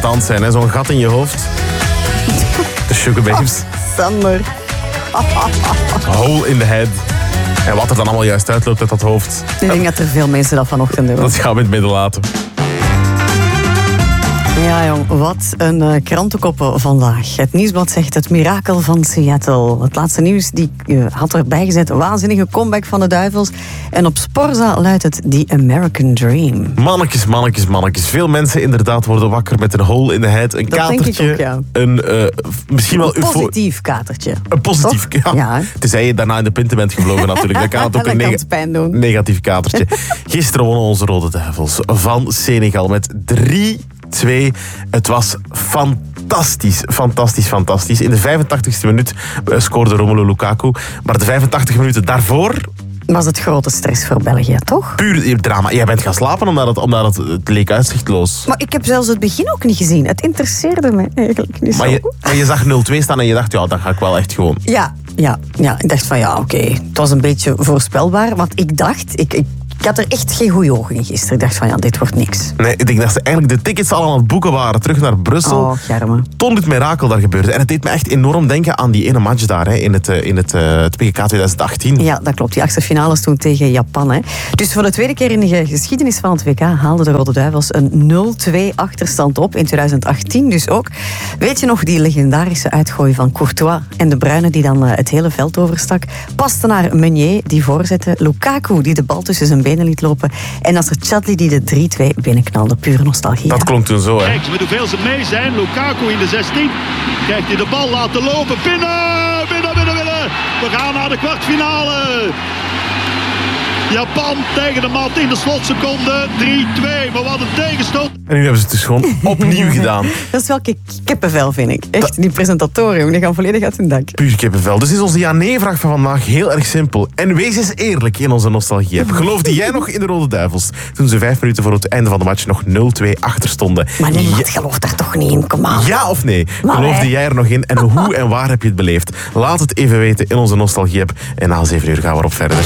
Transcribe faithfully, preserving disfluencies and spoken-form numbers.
hand zijn, hè? Zo'n gat in je hoofd. De Sugar Babes. Oh, Sander. Hole in the head. En wat er dan allemaal juist uitloopt uit dat hoofd. Ik denk dat er veel mensen dat vanochtend doen. Dat gaan we in het midden laten. Ja, jong, wat een uh, krantenkoppen vandaag. Het Nieuwsblad zegt het mirakel van Seattle. Het laatste nieuws die uh, had erbij gezet. Waanzinnige comeback van de Duivels. En op Sporza luidt het The American Dream. Mannetjes, mannetjes, mannetjes. Veel mensen inderdaad worden wakker met een hole in the head. Een Dat katertje. denk ik ook, ja. Een uh, misschien wel... Een positief katertje. Een positief, ja. Ja. Tenzij je daarna in de pinten bent gevlogen natuurlijk. Dan kan het ook Dan een kan neg- het pijn doen. negatief katertje. Gisteren wonnen onze Rode Duivels van Senegal met drie twee. Het was fantastisch, fantastisch, fantastisch. In de vijfentachtigste minuut scoorde Romelu Lukaku. Maar de vijfentachtig minuten daarvoor... was het grote stress voor België, toch? Puur drama. Jij bent gaan slapen omdat het, omdat het, het leek uitzichtloos. Maar ik heb zelfs het begin ook niet gezien. Het interesseerde me eigenlijk niet Maar zo. je, maar je zag nul twee staan en je dacht, ja, dan ga ik wel echt gewoon. Ja, ja, ja. Ik dacht van ja, oké. Okay. Het was een beetje voorspelbaar. Want ik dacht, ik, ik, ik had er echt geen goede ogen in gisteren. Ik dacht van ja, dit wordt niks. Nee, ik denk dat ze eigenlijk de tickets al aan het boeken waren. Terug naar Brussel. Oh, germe. Toen dit mirakel daar gebeurde. En het deed me echt enorm denken aan die ene match daar. Hè, in het, in het, uh, het P K twintig achttien. Ja, dat klopt. Die achtste finales toen tegen Japan. Hè. Dus voor de tweede keer in de geschiedenis van het W K haalden de Rode Duivels een nul twee achterstand op. In twintig achttien dus ook. Weet je nog die legendarische uitgooi van Courtois en De Bruyne die dan uh, het hele veld overstak? Pastenaar Meunier die voorzette. Lukaku die de bal tussen zijn benen liet lopen. En Nasser Chadli die de drie twee binnenknalde. Pure nostalgie. Dat klonk toen zo, hè. Kijk met hoeveel ze mee zijn. Lukaku in de zestien. Krijgt hij de bal laten lopen. Binnen, binnen, binnen, binnen. We gaan naar de kwartfinale. Japan tegen de mat in de slotseconde. drie twee. Maar wat een tegenstoot. En nu hebben ze het dus gewoon opnieuw gedaan. Dat is wel ki- kippenvel, vind ik. Echt, die presentatoren, jongen, die gaan volledig uit hun dak. Puur kippenvel. Dus is onze ja-nee-vraag van vandaag heel erg simpel. En wees eens eerlijk in onze nostalgie-app. Geloofde jij nog in de Rode Duivels? Toen ze vijf minuten voor het einde van de match nog nul twee achter stonden. Maar niemand Ja, gelooft daar toch niet in, kom aan. ja of nee? Maar Geloofde wij- jij er nog in? En hoe en waar heb je het beleefd? Laat het even weten in onze nostalgie-app. En na zeven uur gaan we erop verder.